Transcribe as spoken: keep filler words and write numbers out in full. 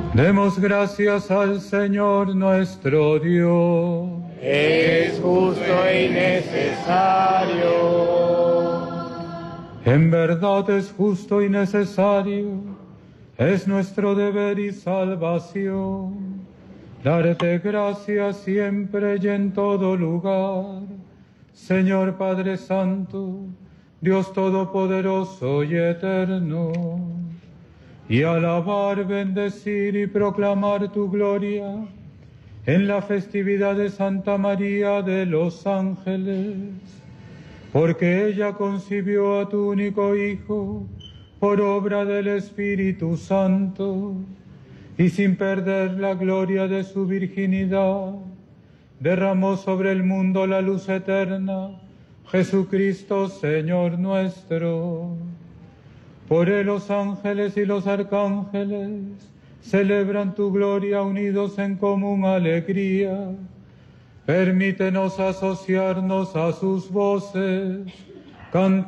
Demos gracias al Señor nuestro Dios. Es justo y necesario. En verdad es justo y necesario, es nuestro deber y salvación, darte gracias siempre y en todo lugar, Señor Padre Santo, Dios Todopoderoso y Eterno, y alabar, bendecir y proclamar tu gloria en la festividad de Santa María de los Ángeles, porque ella concibió a tu único Hijo por obra del Espíritu Santo, y sin perder la gloria de su virginidad, derramó sobre el mundo la luz eterna, Jesucristo Señor nuestro. Por él los ángeles y los arcángeles celebran tu gloria unidos en común alegría. Permítenos asociarnos a sus voces, cantando